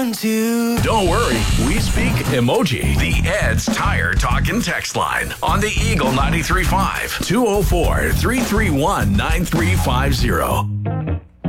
Don't worry, we speak emoji. The Ed's Tire Talk and Text line on the Eagle 93.5 204-331-9350.